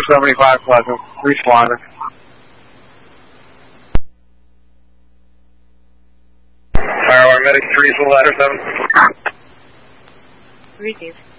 275 Pleasant, responder. Fire medic 3 is the ladder 7. Receive.